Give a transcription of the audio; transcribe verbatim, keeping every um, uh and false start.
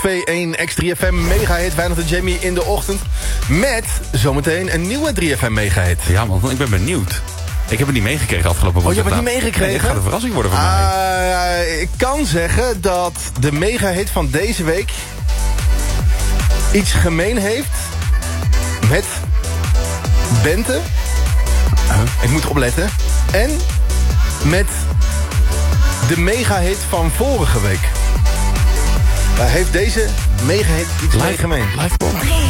twee één X drie F M mega-hit. Wijnand en Jamie in de ochtend. Met zometeen een nieuwe drie F M mega-hit. Ja man, ik ben benieuwd. Ik heb het niet meegekregen afgelopen woensdag. Oh, je hebt het niet meegekregen? Nee, dit gaat een verrassing worden voor uh, mij. Ik kan zeggen dat de mega-hit van deze week iets gemeen heeft met Bente. Uh, ik moet erop letten. En met de mega-hit van vorige week. Daar heeft deze mega-hit iets mee gemeen. Live